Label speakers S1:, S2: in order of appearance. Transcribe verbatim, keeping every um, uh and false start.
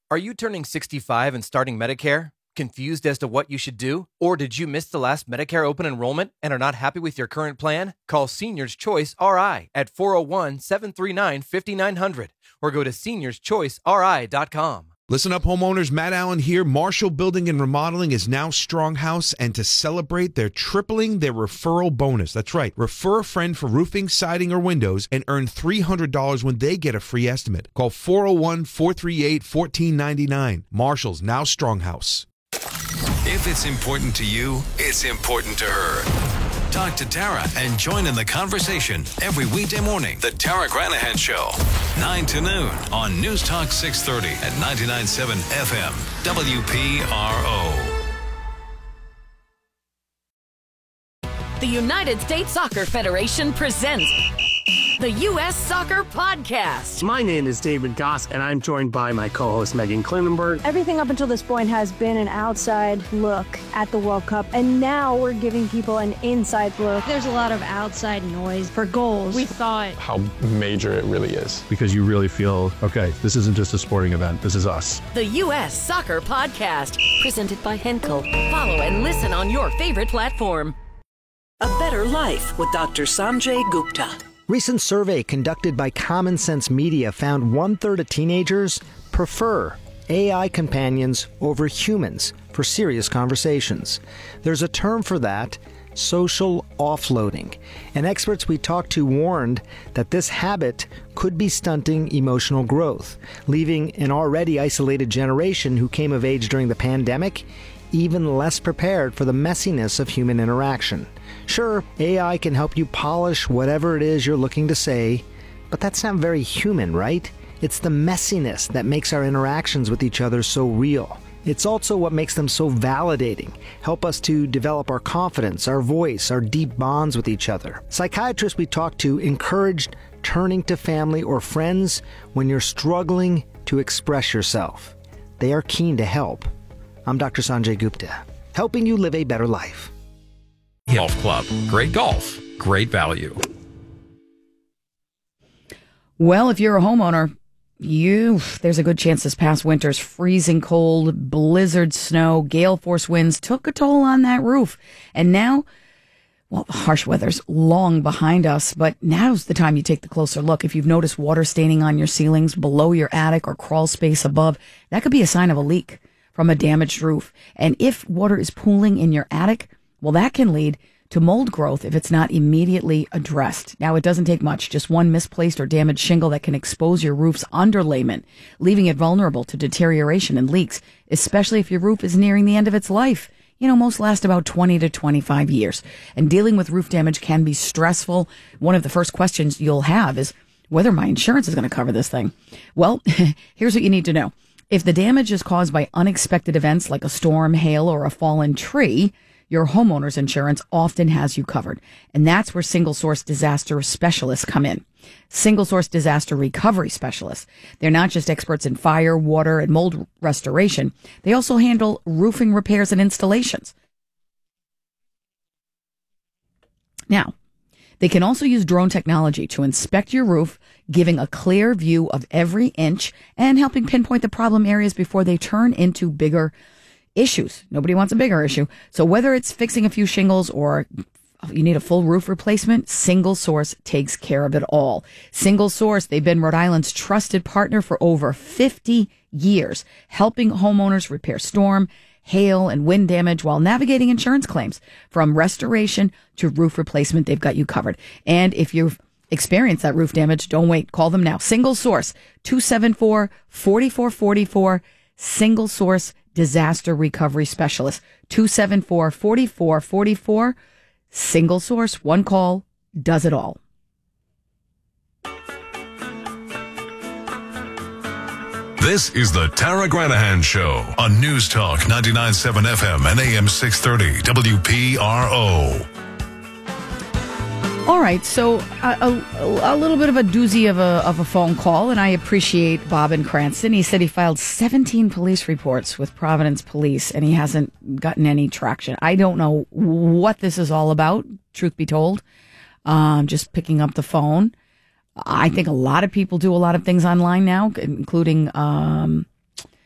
S1: Are you turning sixty-five and starting Medicare? Confused as to what you should do? Or did you miss the last Medicare open enrollment and are not happy with your current plan? Call Seniors Choice R I at four oh one, seven three nine, five nine zero zero or go to seniors choice r i dot com.
S2: Listen up, homeowners. Matt Allen here. Marshall Building and Remodeling is now Stronghouse, and to celebrate, they're tripling their referral bonus. That's right. Refer a friend for roofing, siding, or windows and earn three hundred dollars when they get a free estimate. Call four oh one, four three eight, one four nine nine. Marshall's now Stronghouse.
S3: If it's important to you, it's important to her. Talk to Tara and join in the conversation every weekday morning. The Tara Granahan Show, nine to noon on News Talk six thirty at ninety-nine point seven F M, W P R O.
S4: The United States Soccer Federation presents the U S Soccer Podcast.
S5: My name is David Goss, and I'm joined by my co-host Megan Klinenberg.
S6: Everything up until this point has been an outside look at the World Cup, and now we're giving people an inside look.
S7: There's a lot of outside noise for goals.
S8: We thought
S9: how major it really is.
S10: Because you really feel, okay, this isn't just a sporting event, this is us.
S4: The U S Soccer Podcast, presented by Henkel. Follow and listen on your favorite platform.
S11: A Better Life with Doctor Sanjay Gupta.
S12: Recent survey conducted by Common Sense Media found one-third of teenagers prefer A I companions over humans for serious conversations. There's a term for that, social offloading. And experts we talked to warned that this habit could be stunting emotional growth, leaving an already isolated generation who came of age during the pandemic even less prepared for the messiness of human interaction. Sure, A I can help you polish whatever it is you're looking to say, but that's not very human, right? It's the messiness that makes our interactions with each other so real. It's also what makes them so validating, help us to develop our confidence, our voice, our deep bonds with each other. Psychiatrists we talked to encouraged turning to family or friends when you're struggling to express yourself. They are keen to help. I'm Doctor Sanjay Gupta, helping you live a better life.
S13: Golf Club. Great golf. Great value.
S14: Well, if you're a homeowner, you there's a good chance this past winter's freezing cold, blizzard snow, gale force winds took a toll on that roof. And now, well, harsh weather's long behind us, but now's the time you take the closer look. If you've noticed water staining on your ceilings below your attic or crawl space above, that could be a sign of a leak from a damaged roof. And if water is pooling in your attic, well, that can lead to mold growth if it's not immediately addressed. Now, it doesn't take much, just one misplaced or damaged shingle that can expose your roof's underlayment, leaving it vulnerable to deterioration and leaks, especially if your roof is nearing the end of its life. You know, most last about twenty to twenty-five years. And dealing with roof damage can be stressful. One of the first questions you'll have is whether my insurance is going to cover this thing. Well, here's what you need to know. If the damage is caused by unexpected events like a storm, hail, or a fallen tree, your homeowner's insurance often has you covered. And that's where Single Source Disaster Specialists come in. Single Source Disaster Recovery Specialists. They're not just experts in fire, water, and mold restoration. They also handle roofing repairs and installations. Now, they can also use drone technology to inspect your roof, giving a clear view of every inch and helping pinpoint the problem areas before they turn into bigger issues. Nobody wants a bigger issue. So whether it's fixing a few shingles or you need a full roof replacement, Single Source takes care of it all. Single Source, they've been Rhode Island's trusted partner for over fifty years, helping homeowners repair storm, hail, and wind damage while navigating insurance claims. From restoration to roof replacement, they've got you covered. And if you've experienced that roof damage, don't wait. Call them now. Single Source, two seven four, four four four four, Single Source Disaster Recovery Specialist, two seven four, four four four four. Single Source, one call, does it all.
S3: This is the Tara Granahan Show on News Talk ninety-nine point seven F M and A M six thirty W P R O.
S14: All right, so a, a, a little bit of a doozy of a of a phone call, and I appreciate Bob in Cranston. He said he filed seventeen police reports with Providence Police, and he hasn't gotten any traction. I don't know what this is all about, truth be told. Um, just picking up the phone. I think a lot of people do a lot of things online now, including um,